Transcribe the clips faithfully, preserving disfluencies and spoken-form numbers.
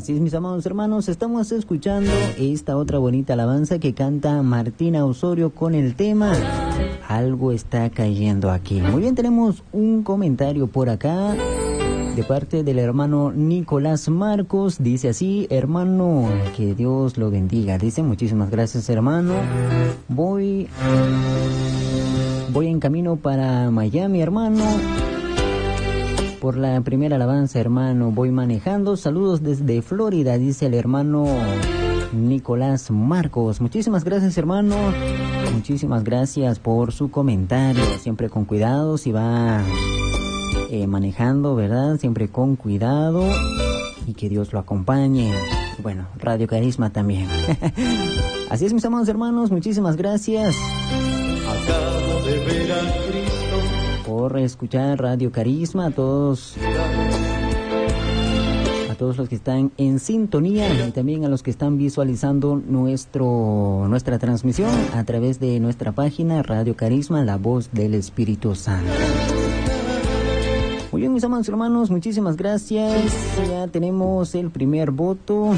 Así es, mis amados hermanos, estamos escuchando esta otra bonita alabanza que canta Martina Osorio con el tema Algo está cayendo aquí. Muy bien, tenemos un comentario por acá de parte del hermano Nicolás Marcos. Dice así: hermano, que Dios lo bendiga. Dice: muchísimas gracias, hermano. Voy, voy en camino para Miami, hermano. Por la primera alabanza, hermano, voy manejando. Saludos desde Florida, dice el hermano Nicolás Marcos. Muchísimas gracias, hermano. Muchísimas gracias por su comentario. Siempre con cuidado si va eh, manejando, ¿verdad? Siempre con cuidado y que Dios lo acompañe. Bueno, Radio Carisma también. Así es, mis amados hermanos, muchísimas gracias. Acabo de ver a Cristo por escuchar Radio Carisma, a todos, a todos los que están en sintonía y también a los que están visualizando nuestro, nuestra transmisión a través de nuestra página Radio Carisma, la voz del Espíritu Santo. Muy bien, mis amados hermanos, muchísimas gracias. Ya tenemos el primer voto.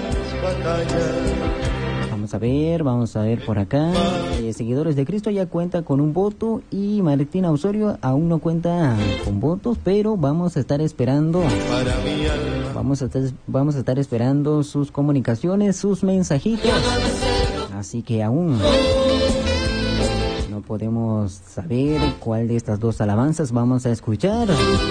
Vamos a ver, vamos a ver por acá. Eh, Seguidores de Cristo ya cuenta con un voto y Martina Osorio aún no cuenta con votos, pero vamos a estar esperando. Vamos a estar, vamos a estar esperando sus comunicaciones, sus mensajitos. Así que aún no podemos saber cuál de estas dos alabanzas vamos a escuchar.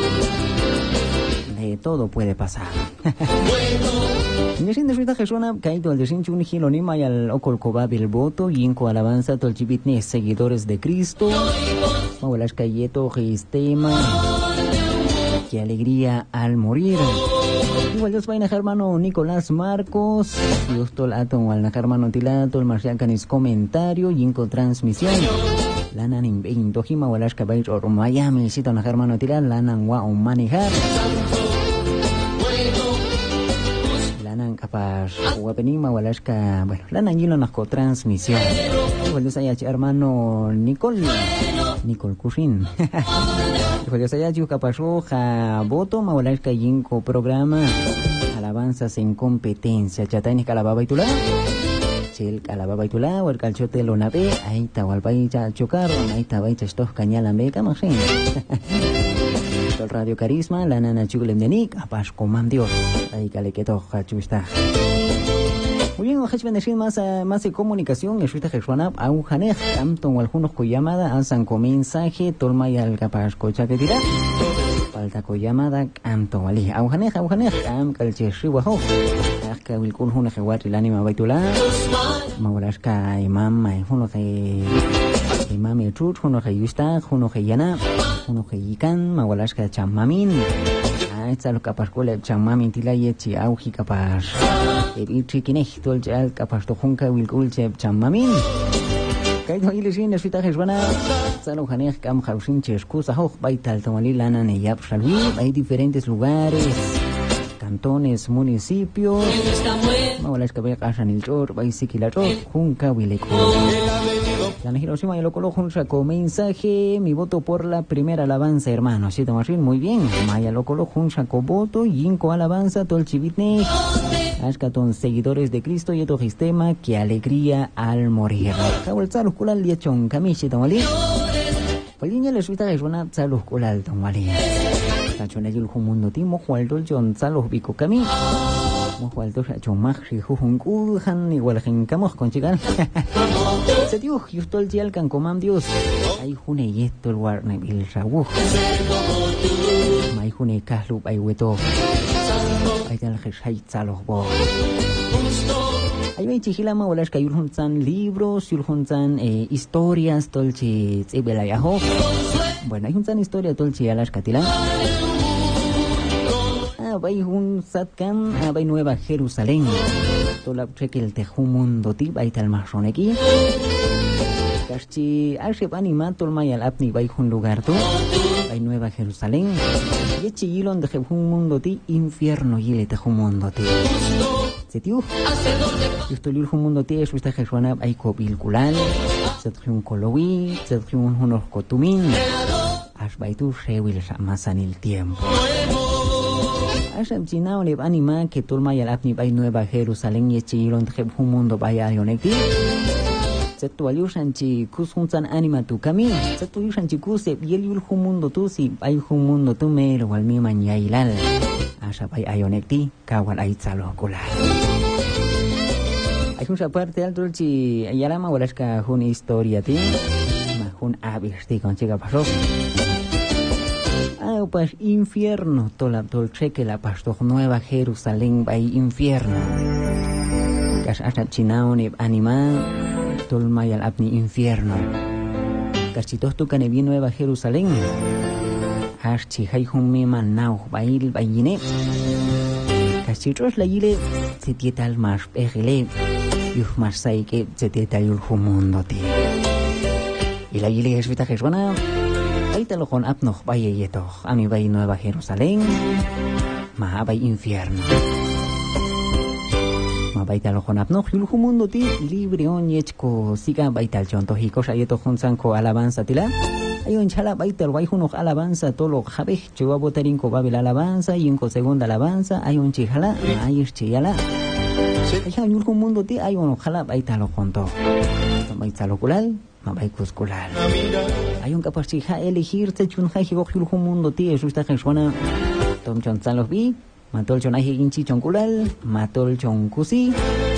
De todo puede pasar. Nishin de Rita Jesona, Kaito al Deshin Chun Hilonima y al Ocolcobab el voto, Yinko alabanza, Tolchibitne, seguidores de Cristo, Maulas Cayeto, Gistema, qué alegría al morir. Igual Dios vaina hermano Nicolás Marcos, Dios tol atom al hermano Tilato, el Marciacanis comentario, Yinko transmisión. Lanan in bein Dojima, Walas Cabay or Miami, cita un hermano Tilat, Lanan wa un manejar. Capaz Guapenima Walashka, bueno, la Nangilo nos co-transmisión. Igual Dios haya hermano Nicole Nicole Cushing. Igual Dios haya capaz roja voto Mawalashka Yinko programa alabanzas en competencia. Chatani Calababa y Tula. Chel Calababa y Tula, o el calchote lo nave, ahí está Walpaicha chocar, ahí está Baicha estos cañala meca, más el Radio Carisma, la nana chulem de Nick, apash coman Dios. Ahí que le quedó está. Muy bien, ojalá bendecir más más de comunicación. Es esta Jesús a un janej, tanto o algunos con llamada, hacen con mensaje, tolma y al capaz cocha que tirar. Falta con llamada, tanto ali. A un janej, a un janej, am calche shiwaho. Acá el kun una jewat el ánima baitula. Mawalashka imam, mai uno que imam el trut, uno que yusta, uno que yana. Uno que yikan, Mawalashka chamamin. Ah, esta lo capaz con el chamamin tila yechi auji capaz. El itrikinech tol jal capaz to junka wilkul chep chamamin. Kaito ilishin esita jeswana. Salo hanech kam hausin cheskusa hoch baital tomali lana ne yap shalwi. Hay diferentes lugares, cantones, municipios. Mawalashka ve kasan il chor, bai sikilacho, junka wilekul. La Hiroshima y lo coloco con mensaje, mi voto por la primera alabanza, hermano. Así te marfil, muy bien. Maya lo coloco un saco voto, Yinko alabanza, Tolchibitne, Ashkaton, seguidores de Cristo y otro sistema, qué alegría al morir. Kawal Salus Kulal Liachon, Kamishi Tamali. Poliña le suita que suena Salus Kulal Tamali. Sachonayul Humundo Timo, Jualdol John Salus Bico Kami. Jualdol Chon Magri, Jujun Han, igual Genkamos con Chigan. Se dio justo el día al cancomam Dios. Hay june y esto el warne el rabu. Hay june kahlu hay hueto. Hay tal hay salos bo. Hay ve chihilama o las que yurhunzan libros, yurhunzan historias, tolchi ebelayaho. Bueno, hay un historia tolchi a las catilán. Hay un satkan, hay Nueva Jerusalén. Tola cheque el tejumundo tib, hay tal marrón aquí. Cachi, Arshep animato el mayal apni, hay un lugar tú. Hay Nueva Jerusalén. Y el chillón de tejumundo ti, infierno y el tejumundo ti. Se tío. Y esto el mundo ti, es esta Jesuana, hay cobilculal. Se trae un colowi, se trae unos cotumín. Ashbaitu rewil masan el tiempo. Asham chinao le anima que tolma yal apni bay Nueva Jerusalén y chilon tjeb un mundo vaya yonekti. Setualiushan chi kusunsan anima tu kami. Setualiushan chi kuse yel un mundo tu si bay un mundo tu mer wal mi man yailal. Asha bay ayonekti kawan ay tsalo kula. Hay una parte alto chi yalama walashka una historia ti. Ma un abisti con chica pasó. Ah, pues infierno, tola tolcheque la pasto Nueva Jerusalén by infierno. Kas hasta chinao ne anima tolmayal apni infierno. Kas chitos tu canebi Nueva Jerusalén. Has chi hay hum mi manau bail bayine. Kas chitos la yile se tietal mas pegele. Yuh mas saike se tietal yul mundo ti. Y la yile es vita jeswana. Ahorita lo con apnoch vaya yetoch, a mi vaya Nueva Jerusalén, ma vaya infierno. Ma vaya lo con apnoch, y el mundo ti libre on yechko siga vaya tal chonto y cosa yetoch un sanco alabanza tila. Hay un chala vaya tal vaya uno alabanza todo lo jabe, chiva botarin ko babel alabanza y en co segunda alabanza hay un chijala, hay chiyala. Hay un mundo ti hay uno jala vaya tal lo conto. Vaya tal lo kulal. Mabay kuskulal. Hay un capaz de elegir te chun hay gojul mundo ti eso está jesona. Tom chon salos bi, matol chon hay inchi chonkulal, matol chon kusi.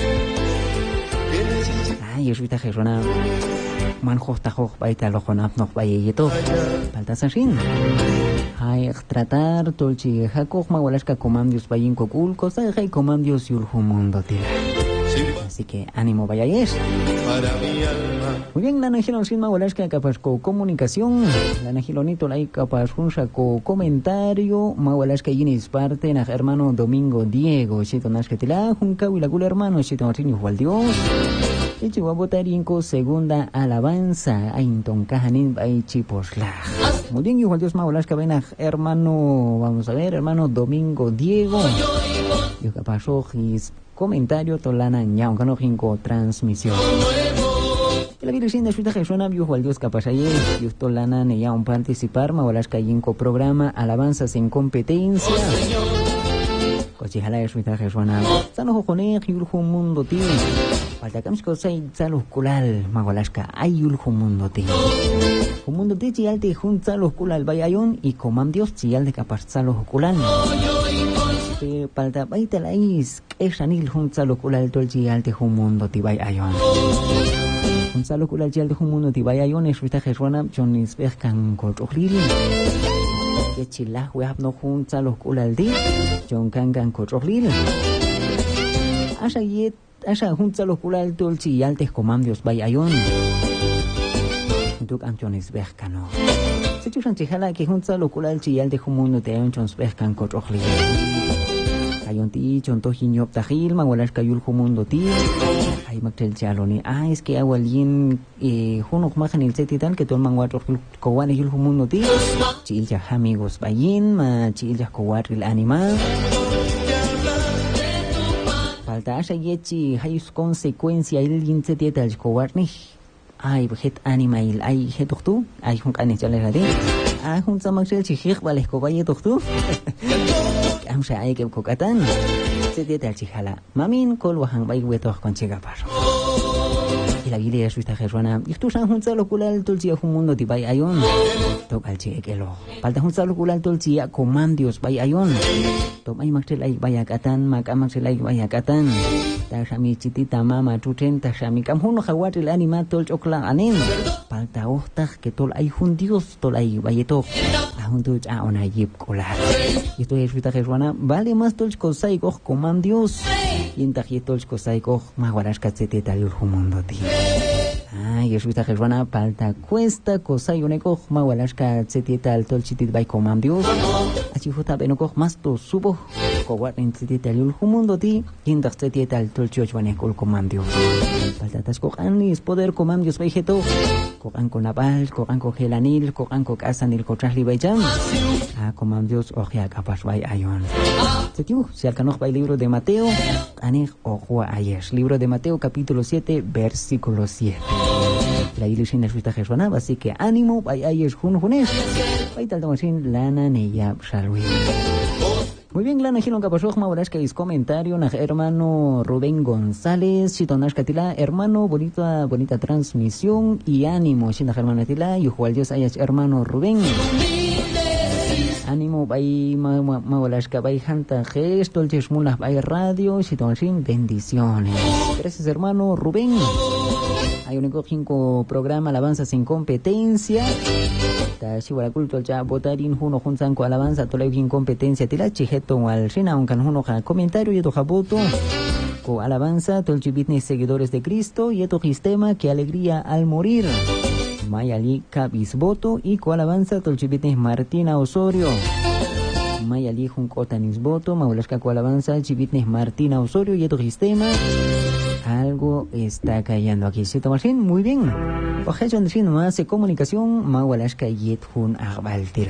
Ay, eso está jesona. Man hosta hoj baita lo jonap no baye yeto. Falta sashin. Hay tratar tolchi hakoj mawalashka comandios bayin kokul cosa hay comandios yul mundo ti. Así que ánimo vaya es. Para mi alma. Muy bien, la Najilon sin mawalashka capaz con comunicación. La Najilonito la capaz con saco comentario. Mawalashka yinis parte na hermano Domingo Diego. Chito nashketila junca wilagul hermano chito martinho Dios. Y chiva botarinco segunda alabanza. Ainton kahanin bay chiposla. Muy bien, igual Dios mawalashka ven hermano. Vamos a ver, hermano Domingo Diego. Yo capaz ojis comentario tolana ñao cano jinko transmisión. La virgen de suita jesona vio al Dios capaz ayer yo tolana ne ya un participar mawalashka yinko programa alabanzas en competencia. Cochijala de suita jesona. Sano jojone yulhu mundo ti. Falta kamsko sai salos kulal mawalashka ay yulhu mundo ti. Un mundo ti chial te junta los kulal bayayon y comam Dios chial de capaz salos kulal. Palta baita la is esanil junta lo kulal tolchi alte un mundo tibay ayon junta lo kulal alte un mundo tibay ayon es vista jeswana jonis berkan kotrolil que chila huab no junta lo kulal di jon kangan kotrolil asa yet asa junta lo kulal tolchi alte comandios bay ayon duk am jonis berkano se chusan chijala que junta lo kulal chi alte un mundo te ayon jonis berkan kotrolil Ayon ti chonto hinyop tahil mawalashka yul mundo ti ay magtel chaloni ah es que awalin eh hunok makanil setitan que tol mangwatro kowan yul mundo ti chil ya amigos bayin ma chil ya kowatril animal falta asa yechi hay consecuencia il insetieta el kowarni ay het animal ay het tu ay hun kane chalera de ah hun samagtel chihik vales kowaye tu am sa ay ke kokatan se dia tal chijala mamin kol wahang bai weto con chiga paro y la guía suista jeswana y tú san junta lo kulal tulchi a mundo ti bai ayon to kalchi ke lo falta junta lo kulal tulchi a comandios bai ayon to mai maktel ay bai akatan mak amak ay bai akatan ta sami chitita mama tuten ta sami kam huno khawat el anima tol chokla anen falta ohta que tol ay hun dios tol ay bai to a hun tu a ona yip kulal y esto es suista jeswana vale más tol kosai ko comandios y en tol kosai ko magwarashka cheteta yul mundo ti ay eso está jeswana palta cuesta cosa y uneco mawalashka cetieta al tolchitit by comandios así justa benoco más to subo kowat en cetieta al mundo ti inda cetieta al tolchioch banecol comandios palta tasco anis poder comandios vegeto cocan con naval cocan con gelanil cocan con casanil cotrasli bayjam a comandios oja capaz by ayon setiu si alcanoj by libro de Mateo anej oja ayes libro de Mateo capítulo siete versículo siete. La ilusión es suita jeswana, así que ánimo, vaya es jun junes. Vaya tal tomasin lana neya salwi. Muy bien, Lana Gilon Capachojma, Borashka is comentario, na hermano Rubén González, Chitonash Tila, hermano, bonita, bonita transmisión y ánimo, Shinda hermano Tila, y Juan Dios Ayach, hermano Rubén. Ánimo, bay, ma, ma, ma, Borashka, bay, Hanta Gesto, el Chesmulas, bay, radio, Chitonash, bendiciones. Gracias, hermano Rubén. Hay un cinco programa, alabanzas sin competencia. Shiwala culto ya votarin juno junzan con alabanza tola sin competencia tila chijeto al rina un can juno ja comentario y to jaboto con alabanza tol chibitni seguidores de Cristo y eto sistema que alegría al morir Mayali Cabisboto y con alabanza tol chibitni Martina Osorio Mayali juncotanis voto maulashka con alabanza chibitni Martina Osorio y eto sistema. Algo está cayendo aquí. ¿Sí, Tomasín? Muy bien. Ojalá Andresín más de comunicación. Mawalashka Yethun Agbaltira.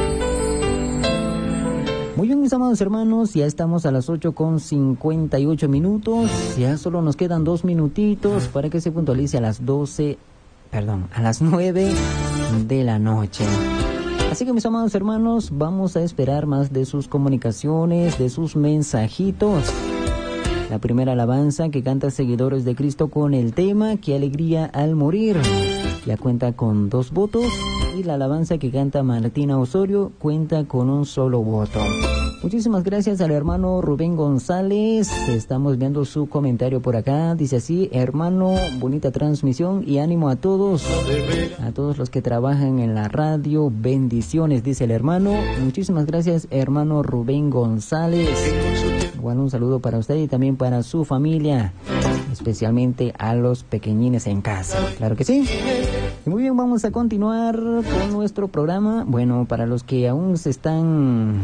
Muy bien, mis amados hermanos. Ya estamos a las ocho con cincuenta y ocho minutos. Ya solo nos quedan dos minutitos para que se puntualice a las doce. Perdón, a las nueve de la noche. Así que, mis amados hermanos, vamos a esperar más de sus comunicaciones, de sus mensajitos. La primera alabanza que canta seguidores de Cristo con el tema "Qué alegría al morir" ya cuenta con dos votos, y la alabanza que canta Martina Osorio cuenta con un solo voto. Muchísimas gracias al hermano Rubén González. Estamos viendo su comentario por acá. Dice así: hermano, bonita transmisión y ánimo a todos, a todos los que trabajan en la radio. Bendiciones, dice el hermano. Muchísimas gracias, hermano Rubén González. Igual un saludo para usted y también para su familia, especialmente a los pequeñines en casa. Claro que sí. Y muy bien, vamos a continuar con nuestro programa. Bueno, para los que aún se están...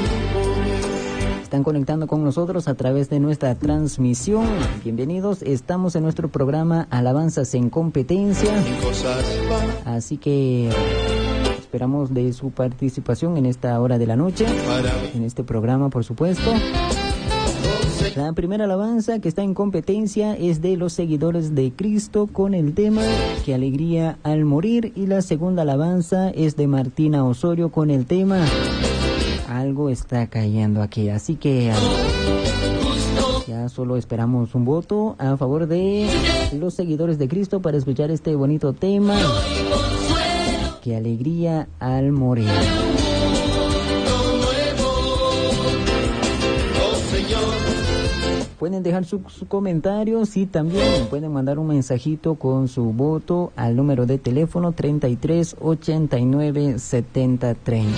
están conectando con nosotros a través de nuestra transmisión, bienvenidos. Estamos en nuestro programa Alabanzas en Competencia, así que esperamos de su participación en esta hora de la noche, en este programa, por supuesto. La primera alabanza que está en competencia es de los seguidores de Cristo con el tema "Qué alegría al morir", y la segunda alabanza es de Martina Osorio con el tema "Algo está cayendo aquí". Así que ya solo esperamos un voto a favor de los seguidores de Cristo para escuchar este bonito tema "Qué alegría al morir". Pueden dejar sus su comentarios y también pueden mandar un mensajito con su voto al número de teléfono treinta y tres ochenta y nueve setenta treinta.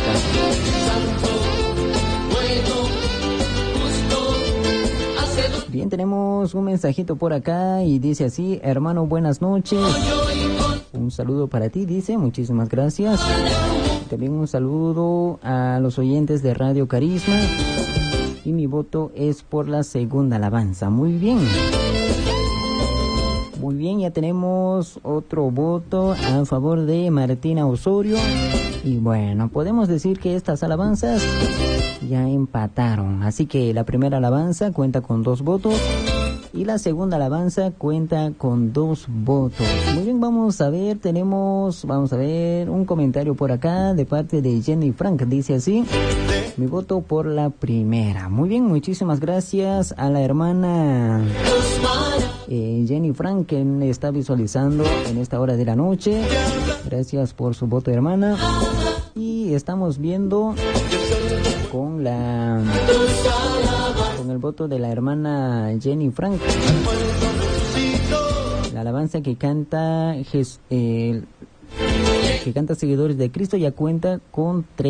Bien, tenemos un mensajito por acá y dice así: hermano, buenas noches. Un saludo para ti, dice, muchísimas gracias. También un saludo a los oyentes de Radio Carisma. Y mi voto es por la segunda alabanza. Muy bien. Muy bien, ya tenemos otro voto a favor de Martina Osorio. Y bueno, podemos decir que estas alabanzas ya empataron. Así que la primera alabanza cuenta con dos votos y la segunda alabanza cuenta con dos votos. Muy bien, vamos a ver, tenemos, vamos a ver un comentario por acá de parte de Jenny Frank. Dice así: mi voto por la primera. Muy bien, muchísimas gracias a la hermana eh, Jenny Frank, que está visualizando en esta hora de la noche. Gracias por su voto, hermana. Y estamos viendo con la con el voto de la hermana Jenny Frank, la alabanza que canta eh, que canta seguidores de Cristo ya cuenta con tres